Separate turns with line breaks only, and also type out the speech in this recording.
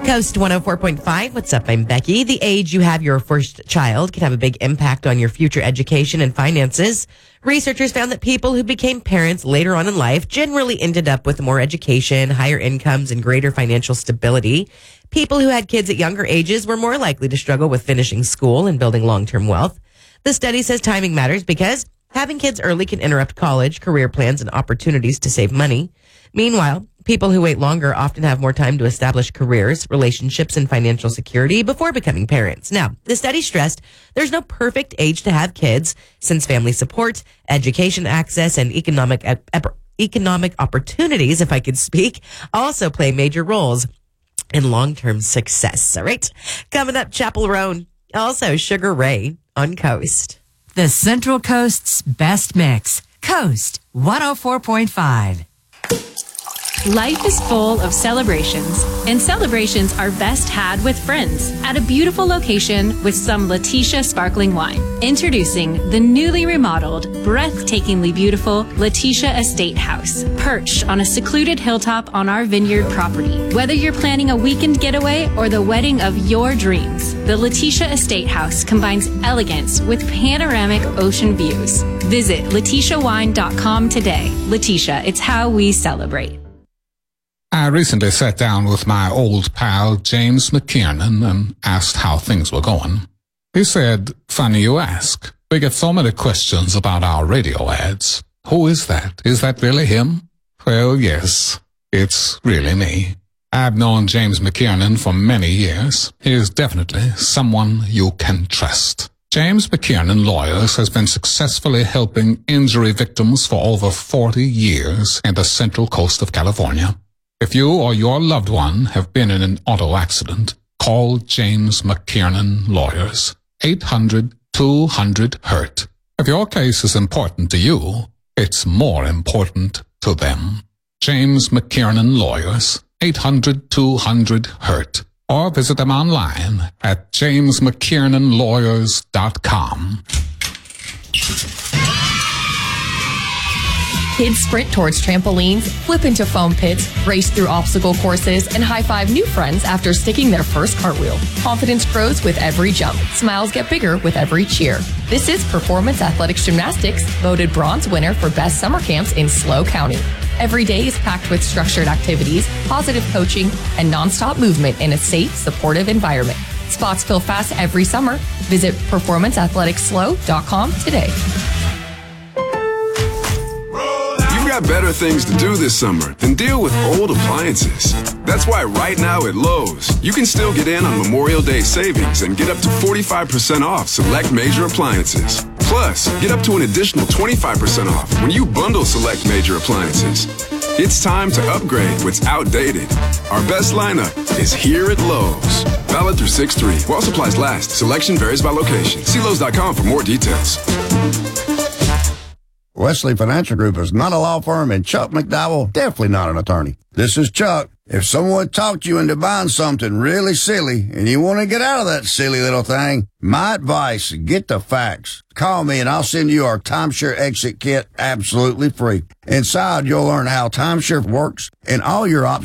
Coast 104.5. What's up? I'm Becky. The age you have your first child can have a big impact on your future education and finances. Researchers found that people who became parents later on in life generally ended up with more education, higher incomes, and greater financial stability. People who had kids at younger ages were more likely to struggle with finishing school and building long-term wealth. The study says timing matters because having kids early can interrupt college, career plans, and opportunities to save money. Meanwhile, people who wait longer often have more time to establish careers, relationships, and financial security before becoming parents. Now, the study stressed there's no perfect age to have kids since family support, education access, and economic opportunities, if I could speak, also play major roles in long-term success. All right. Coming up, Chapel Roan. Also, Sugar Ray on Coast.
The Central Coast's best mix. Coast 104.5.
Life is full of celebrations, and celebrations are best had with friends at a beautiful location with some Letitia sparkling wine. Introducing the newly remodeled, breathtakingly beautiful Letitia Estate House, perched on a secluded hilltop on our vineyard property. Whether you're planning a weekend getaway or the wedding of your dreams, the Letitia Estate House combines elegance with panoramic ocean views. Visit LetitiaWine.com today. Letitia, it's how we celebrate.
I recently sat down with my old pal James McKiernan and asked how things were going. He said, "Funny you ask. We get so many questions about our radio ads. Who is that? Is that really him?" Well, yes, it's really me. I've known James McKiernan for many years. He is definitely someone you can trust. James McKiernan Lawyers has been successfully helping injury victims for over 40 years in the Central Coast of California. If you or your loved one have been in an auto accident, call James McKiernan Lawyers. 800-200-HURT. If your case is important to you, it's more important to them. James McKiernan Lawyers. 800-200-HURT. Or visit them online at jamesmckiernanlawyers.com.
Kids sprint towards trampolines, flip into foam pits, race through obstacle courses, and high-five new friends after sticking their first cartwheel. Confidence grows with every jump. Smiles get bigger with every cheer. This is Performance Athletics Gymnastics, voted bronze winner for best summer camps in SLO County. Every day is packed with structured activities, positive coaching, and nonstop movement in a safe, supportive environment. Spots fill fast every summer. Visit performanceathleticslo.com today.
Got better things to do this summer than deal with old appliances. That's why right now at Lowe's, you can still get in on Memorial Day savings and get up to 45% off select major appliances. Plus, get up to an additional 25% off when you bundle select major appliances. It's time to upgrade what's outdated. Our best lineup is here at Lowe's. Valid through 6/3. While supplies last. Selection varies by location. See Lowe's.com for more details.
Wesley Financial Group is not a law firm, and Chuck McDowell definitely not an attorney. This is Chuck. If someone talked you into buying something really silly and you want to get out of that silly little thing, my advice, get the facts. Call me and I'll send you our timeshare exit kit absolutely free. Inside, you'll learn how timeshare works and all your options